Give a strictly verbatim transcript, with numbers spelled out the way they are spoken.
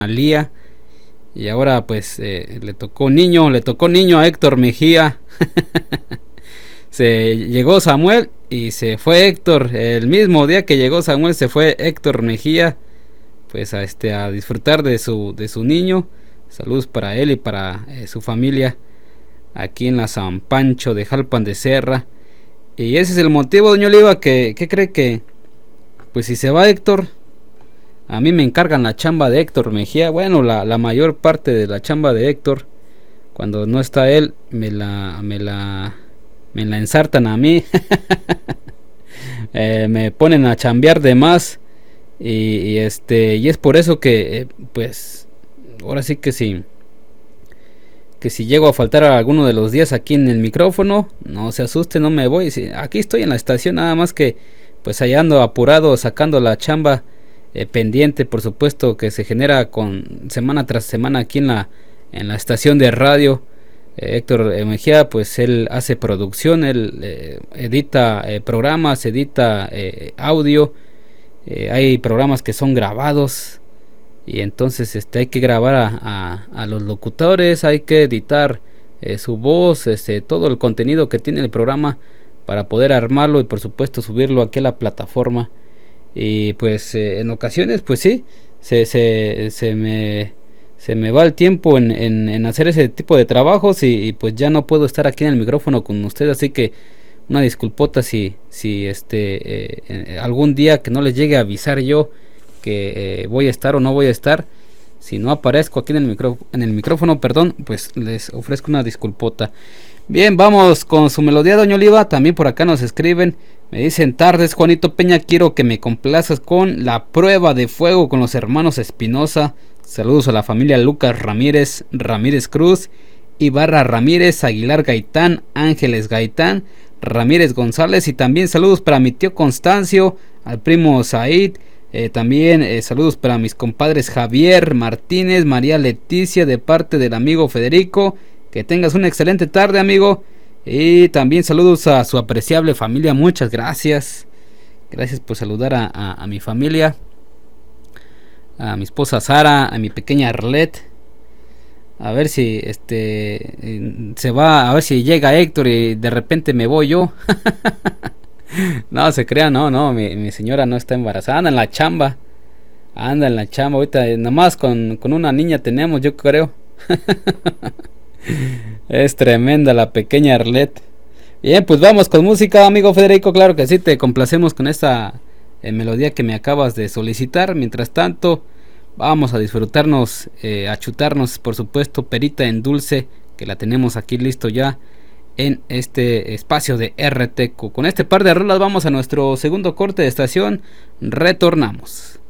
Lía. Y ahora pues eh, le tocó niño, le tocó niño a Héctor Mejía. Se llegó Samuel y se fue Héctor. El mismo día que llegó Samuel se fue Héctor Mejía, pues a este a disfrutar de su de su niño. Saludos para él y para eh, su familia aquí en la San Pancho de Jalpan de Serra. Y ese es el motivo, doña Oliva, que ¿qué cree? Que pues si se va Héctor, a mí me encargan la chamba de Héctor Mejía. Bueno, la, la mayor parte de la chamba de Héctor, cuando no está él, me la me la me la ensartan a mí. eh, me ponen a chambear de más. Y, y este y es por eso que eh, pues ahora sí que sí que si llego a faltar a alguno de los días aquí en el micrófono, no se asuste, no me voy. Aquí estoy en la estación, nada más que pues allá ando apurado sacando la chamba eh, pendiente, por supuesto, que se genera con semana tras semana aquí en la en la estación de radio. eh, Héctor eh, Mejía, pues él hace producción, él eh, edita eh, programas, edita eh, audio. Eh, hay programas que son grabados y entonces este hay que grabar a, a, a los locutores, hay que editar eh, su voz, este todo el contenido que tiene el programa para poder armarlo y por supuesto subirlo aquí a la plataforma. Y pues eh, en ocasiones pues sí se, se, se me se me va el tiempo en, en, en hacer ese tipo de trabajos y, y pues ya no puedo estar aquí en el micrófono con ustedes, así que una disculpota si si este eh, eh, algún día que no les llegue a avisar yo que eh, voy a estar o no voy a estar. Si no aparezco aquí en el micro, en el micrófono, perdón, pues les ofrezco una disculpota. Bien, vamos con su melodía, doña Oliva. También por acá nos escriben, me dicen: tardes, Juanito Peña, quiero que me complazcas con La Prueba de Fuego con los hermanos Espinosa. Saludos a la familia Lucas Ramírez, Ramírez Cruz, Ibarra Ramírez, Aguilar Gaitán, Ángeles Gaitán, Ramírez González, y también saludos para mi tío Constancio, al primo Said. Eh, también eh, saludos para mis compadres Javier Martínez, María Leticia, de parte del amigo Federico. Que tengas una excelente tarde, amigo. Y también saludos a su apreciable familia. Muchas gracias. Gracias por saludar a, a, a mi familia, a mi esposa Sara, a mi pequeña Arlette. A ver si este se va, a ver si llega Héctor y de repente me voy yo. No se crea, no, no, mi, mi señora no está embarazada, anda en la chamba. Anda en la chamba, ahorita nomás con, con una niña tenemos, yo creo. Es tremenda la pequeña Arlette. Bien, pues vamos con música, amigo Federico, claro que sí, te complacemos con esta eh, melodía que me acabas de solicitar. Mientras tanto, vamos a disfrutarnos, eh, a chutarnos, por supuesto, Perita en Dulce, que la tenemos aquí listo ya en este espacio de R T Q. Con este par de rolas vamos a nuestro segundo corte de estación. Retornamos.